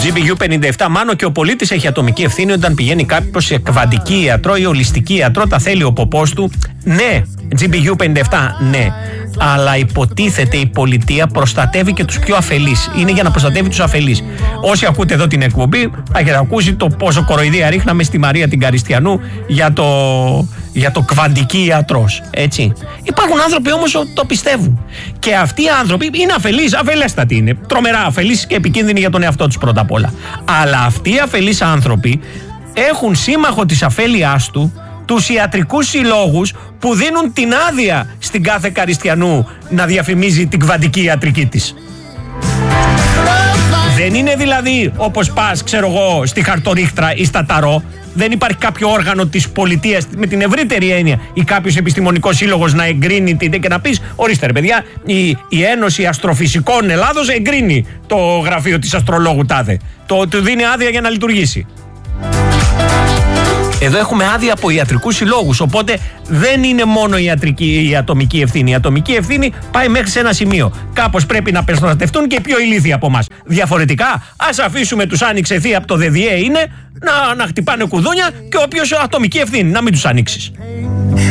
GBU 57, Μάνο, και ο πολίτης έχει ατομική ευθύνη όταν πηγαίνει κάποιος σε κβαντική ιατρό ή ολιστική ιατρό, τα θέλει ο ποπός του. Ναι, GBU 57, ναι. Αλλά υποτίθεται η πολιτεία προστατεύει και τους πιο αφελείς. Είναι για να προστατεύει τους αφελείς. Όσοι ακούτε εδώ την εκπομπή, θα έχετε ακούσει το πόσο κοροϊδία ρίχναμε στη Μαρία την Καριστιανού για το κβαντική ιατρός. Έτσι. Υπάρχουν άνθρωποι όμως που το πιστεύουν. Και αυτοί οι άνθρωποι είναι αφελείς, αφελέστατοι είναι. Τρομερά αφελείς και επικίνδυνοι για τον εαυτό τους πρώτα απ' όλα. Αλλά αυτοί οι αφελείς άνθρωποι έχουν σύμμαχο της αφέλειάς τους ιατρικούς συλλόγους που δίνουν την άδεια στην κάθε Καριστιανού να διαφημίζει την κβαντική ιατρική της. Δεν είναι δηλαδή όπως πας, ξέρω εγώ, στη Χαρτορίχτρα ή στα Ταρό. Δεν υπάρχει κάποιο όργανο της πολιτείας με την ευρύτερη έννοια ή κάποιος επιστημονικός σύλλογος να εγκρίνει και να πεις, ορίστε ρε παιδιά, η Ένωση Αστροφυσικών Ελλάδος εγκρίνει το γραφείο της αστρολόγου τάδε. Του δίνει άδεια για να λειτουργήσει. Εδώ έχουμε άδεια από ιατρικούς συλλόγους, οπότε δεν είναι μόνο η ατομική ευθύνη. Η ατομική ευθύνη πάει μέχρι σε ένα σημείο. Κάπως πρέπει να προστατευτούν και οι πιο ηλίθιοι από εμάς. Διαφορετικά, ας αφήσουμε τους άνοιξε θεία από το ΔΔΕ είναι να χτυπάνε κουδούνια και όποιος ατομική ευθύνη, να μην τους ανοίξεις.